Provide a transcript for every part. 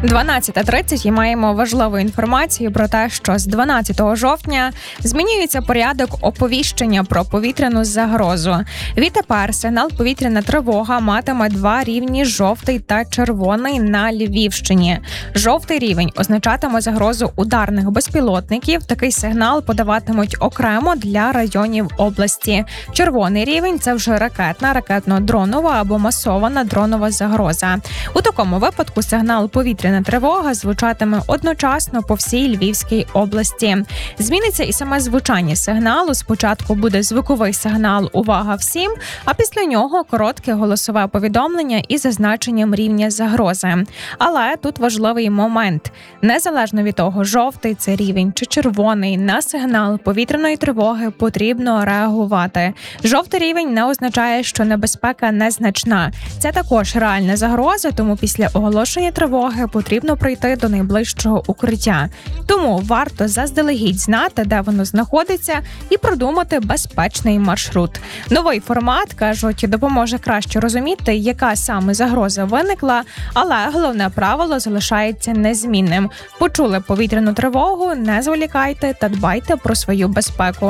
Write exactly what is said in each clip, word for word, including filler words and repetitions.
дванадцята тридцять і маємо важливу інформацію про те, що з дванадцятого жовтня змінюється порядок оповіщення про повітряну загрозу. Відтепер сигнал повітряна тривога матиме два рівні – жовтий та червоний на Львівщині. Жовтий рівень означатиме загрозу ударних безпілотників. Такий сигнал подаватимуть окремо для районів області. Червоний рівень – це вже ракетна, ракетно-дронова або масована дронова загроза. У такому випадку сигнал повітряна тривога звучатиме одночасно по всій Львівській області. Зміниться і саме звучання сигналу. Спочатку буде звуковий сигнал «Увага всім», а після нього коротке голосове повідомлення із зазначенням рівня загрози. Але тут важливий момент. Незалежно від того, жовтий це рівень чи червоний, на сигнал повітряної тривоги потрібно реагувати. Жовтий рівень не означає, що небезпека незначна. Це також реальна загроза, тому після оголошення тривоги потрібно прийти до найближчого укриття. Тому варто заздалегідь знати, де воно знаходиться, і продумати безпечний маршрут. Новий формат, кажуть, допоможе краще розуміти, яка саме загроза виникла, але головне правило залишається незмінним. Почули повітряну тривогу, не зволікайте та дбайте про свою безпеку.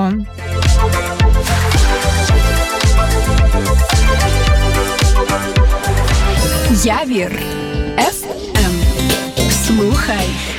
Явір. Еф Ем. Слухай.